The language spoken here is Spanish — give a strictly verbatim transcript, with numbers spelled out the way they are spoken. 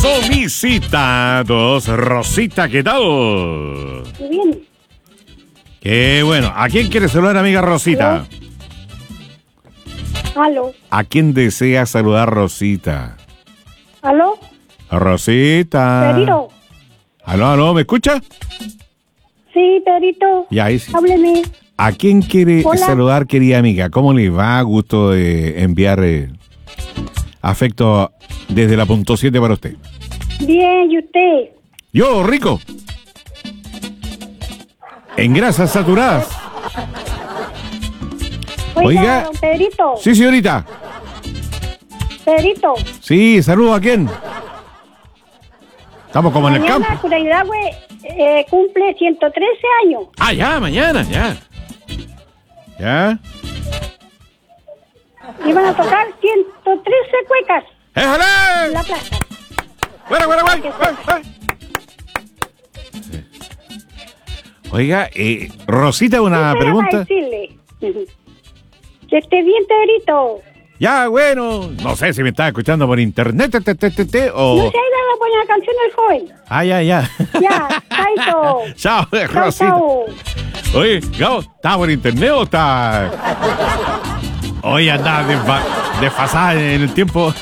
Solicitados. Rosita, ¿qué tal? Muy bien. Qué bueno. ¿A quién quiere saludar, amiga Rosita? ¿Aló? ¿A quién desea saludar, Rosita? ¿Aló? Rosita. Pedrito. ¿Aló, aló? ¿Me escucha? Sí, Pedrito. Ya, ahí sí. Hábleme. ¿A quién quiere Hola. saludar, querida amiga? ¿Cómo le va? Gusto de enviar eh, afecto desde la punto siete para usted. Bien, ¿y usted? Yo, rico. En grasas saturadas. Oiga, Oiga. don Pedrito. Sí, señorita. Pedrito. Sí, saludo a quién. Estamos como en el Mañana campo. Curayurahue eh, cumple ciento trece años. Ah, ya, mañana, ya. ¿Ya? Iban a tocar ciento trece cuecas en ¡Éjale! la plaza. ¡Bueno, bueno, bueno! bueno, bueno. Oiga, eh, Rosita, una ¿Qué pregunta. para decirle? Que esté bien, Pedrito. Ya, bueno, no sé si me estaba escuchando por internet, te, te, te, te, te, No o... se ha ido a poner la canción del joven. Ah, ya, ya. Ya, chaito. Chao, Chao, Rosita. chao. Oye, Gabo, ¿está por internet o está...? Oye, anda desfa- desfasada en el tiempo.